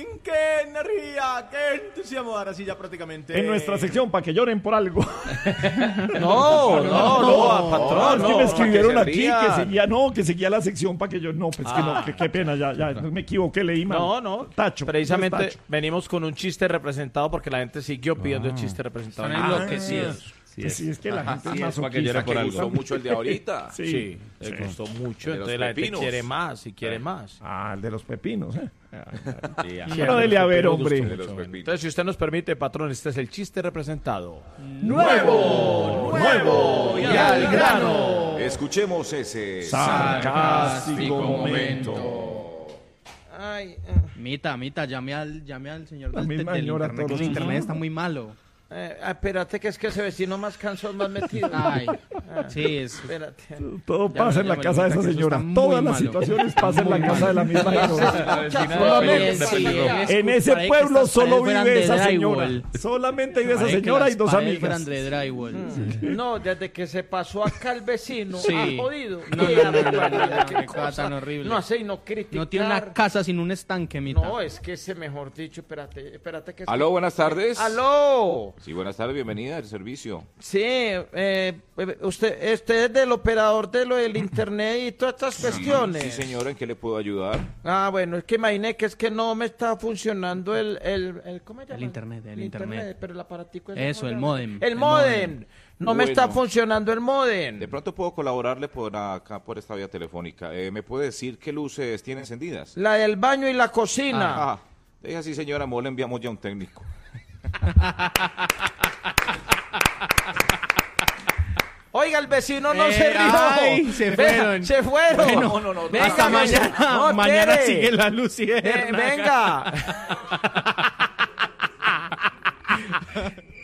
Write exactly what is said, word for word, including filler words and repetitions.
fin, qué energía, qué entusiasmo. Ahora sí, ya prácticamente. En nuestra sección, para que lloren por algo. No, no, no, no, patrón. Es que no, me escribieron para que aquí se que rían. seguía, no, que seguía la sección para que yo. No, pues que no, Ah. que, qué pena, ya, ya, me equivoqué, leí mal. No, no. Tacho. Precisamente no es tacho. venimos con un chiste representado porque la gente siguió pidiendo el chiste representado. Están Ah, enloquecidos. Sí, sí, es que la gente es es para que llore masoquista. por Que algo. gustó mucho el de ahorita. Sí. Sí, le Sí. gustó mucho. De los Entonces la gente pepinos. quiere más y quiere Eh. más. Ah, el de los pepinos, ¿eh? Sí, ajá. Bueno, dele a ver, Pero hombre. De los pepinos. Entonces, si usted nos permite, patrón, este es el chiste representado. ¡Nuevo! ¡Nuevo! ¡Y al grano! Escuchemos ese Sarcástico momento. Ay, Mita, Mita, llame al, llame al señor La del, misma del señora internet, que todos. el internet está muy malo. eh, espérate, que es que ese vecino más cansón, más metido. Ay, sí, es... Espérate. Todo Ya, pasa en ya la me casa de cuenta esa que eso señora. está muy Todas las malo. situaciones pasan en la Muy casa malo. de la misma señora. Solamente Solamente en ese pueblo solo vive esa señora. Solamente vive esa señora y dos amigas. de drywall. No, desde que se pasó acá el vecino, Sí. ha jodido. No, no, Qué no, no, no, barbaridad, no, qué qué cosa cosa. tan horrible. No hace y no criticar. No tiene una casa sin un estanque, Mita. No, es que ese, mejor dicho, espérate, espérate que... Aló, buenas tardes. ¡Aló! Sí, buenas tardes, bienvenida al servicio. Sí, eh, usted, usted es del operador de lo del internet y todas estas cuestiones. Sí, señora, ¿en qué le puedo ayudar? Ah, bueno, es que imaginé que es que no me está funcionando el... el, el ¿cómo se llama? El internet, el internet. Pero el aparatico... Eso, el módem. El El modem. módem. No me Bueno. está funcionando el modem. De pronto puedo colaborarle por acá, por esta vía telefónica. Eh, ¿Me puede decir qué luces tiene encendidas? La del baño y la cocina. Ah, deje así, señora, mo le enviamos ya un técnico. Oiga, el vecino no Eh, se rió. ay, se Vea, fueron. se fueron. Bueno, no, no, no. Hasta Venga, mañana. no, mañana espere. sigue la luz y Eh, venga.